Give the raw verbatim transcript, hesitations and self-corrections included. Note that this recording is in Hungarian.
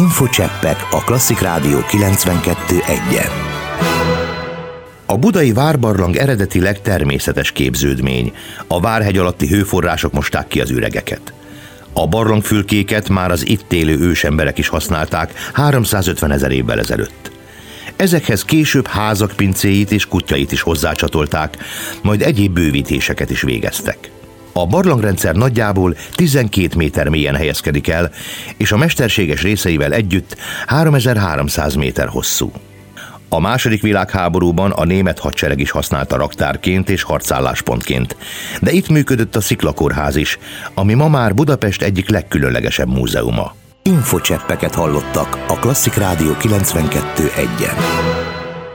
Infocseppek a Klasszik Rádió kilencvenkettő egyen. A budai várbarlang eredetileg természetes képződmény. A várhegy alatti hőforrások mosták ki az üregeket. A barlangfülkéket már az itt élő ősemberek is használták háromszázötvenezer évvel ezelőtt. Ezekhez később házak pincéit és kutyait is hozzácsatolták, majd egyéb bővítéseket is végeztek. A barlangrendszer nagyjából tizenkét méter mélyen helyezkedik el, és a mesterséges részeivel együtt háromezer-háromszáz méter hosszú. A második világháborúban a német hadsereg is használta raktárként és harcálláspontként, de itt működött a Sziklakórház is, ami ma már Budapest egyik legkülönlegesebb múzeuma. Infocseppeket hallottak a Klasszik Rádió kilencvenkettő egyen.